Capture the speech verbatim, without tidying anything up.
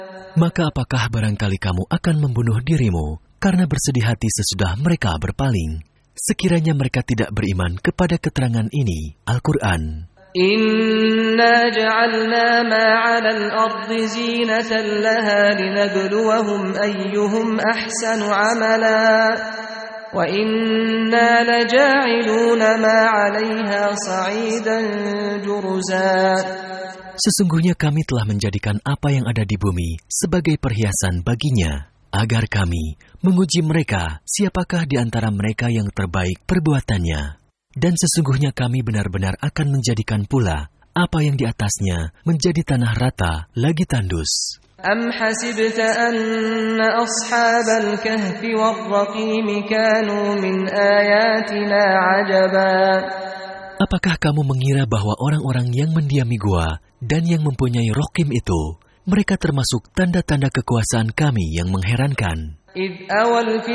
Maka apakah barangkali kamu akan membunuh dirimu karena bersedih hati sesudah mereka berpaling? Sekiranya mereka tidak beriman kepada keterangan ini, Al-Quran. Inna ja'alna ma 'alal ardi zinatan laha linabluwahum ayyuhum ahsanu 'amala wa inna laja'iluna ma 'alayha sa'idan juruza. Sesungguhnya kami telah menjadikan apa yang ada di bumi sebagai perhiasan baginya, agar kami menguji mereka siapakah di antara mereka yang terbaik perbuatannya. Dan sesungguhnya kami benar-benar akan menjadikan pula apa yang di atasnya menjadi tanah rata lagi tandus. Am hasibta anna ashabal kahfi war-raqim kanu min ayatina ajaba. Apakah kamu mengira bahwa orang-orang yang mendiami gua dan yang mempunyai Rokim itu, mereka termasuk tanda-tanda kekuasaan kami yang mengherankan?